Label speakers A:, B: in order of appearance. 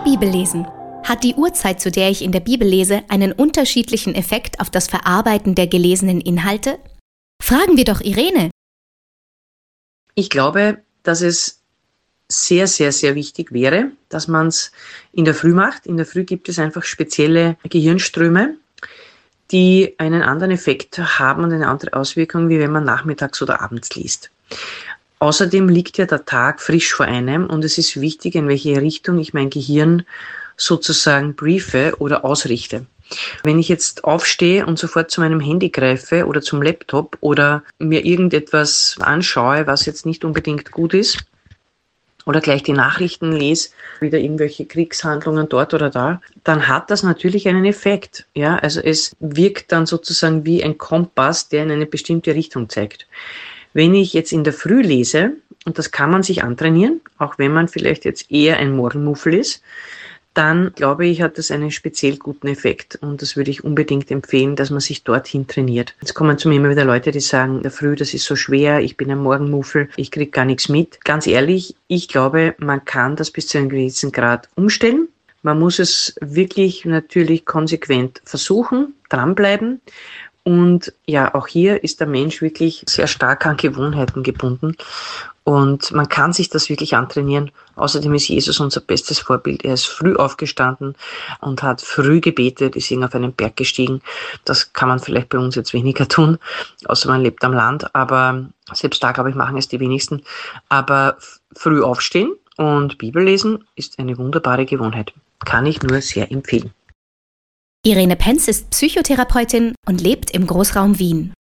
A: Bibellesen. Hat die Uhrzeit, zu der ich in der Bibel lese, einen unterschiedlichen Effekt auf das Verarbeiten der gelesenen Inhalte? Fragen wir doch Irene.
B: Ich glaube, dass es sehr, sehr, sehr wichtig wäre, dass man es in der Früh macht. In der Früh gibt es einfach spezielle Gehirnströme, die einen anderen Effekt haben und eine andere Auswirkung, wie wenn man nachmittags oder abends liest. Außerdem liegt ja der Tag frisch vor einem und es ist wichtig, in welche Richtung ich mein Gehirn sozusagen briefe oder ausrichte. Wenn ich jetzt aufstehe und sofort zu meinem Handy greife oder zum Laptop oder mir irgendetwas anschaue, was jetzt nicht unbedingt gut ist, oder gleich die Nachrichten lese, wieder irgendwelche Kriegshandlungen dort oder da, dann hat das natürlich einen Effekt. Ja, also es wirkt dann sozusagen wie ein Kompass, der in eine bestimmte Richtung zeigt. Wenn ich jetzt in der Früh lese, und das kann man sich antrainieren, auch wenn man vielleicht jetzt eher ein Morgenmuffel ist, dann glaube ich, hat das einen speziell guten Effekt. Und das würde ich unbedingt empfehlen, dass man sich dorthin trainiert. Jetzt kommen zu mir immer wieder Leute, die sagen, in der Früh, das ist so schwer, ich bin ein Morgenmuffel, ich kriege gar nichts mit. Ganz ehrlich, ich glaube, man kann das bis zu einem gewissen Grad umstellen. Man muss es wirklich natürlich konsequent versuchen, dranbleiben. Und ja, auch hier ist der Mensch wirklich sehr stark an Gewohnheiten gebunden. Und man kann sich das wirklich antrainieren. Außerdem ist Jesus unser bestes Vorbild. Er ist früh aufgestanden und hat früh gebetet, ist auf einen Berg gestiegen. Das kann man vielleicht bei uns jetzt weniger tun, außer man lebt am Land. Aber selbst da, glaube ich, machen es die wenigsten. Aber früh aufstehen und Bibel lesen ist eine wunderbare Gewohnheit. Kann ich nur sehr empfehlen.
A: Irene Penz ist Psychotherapeutin und lebt im Großraum Wien.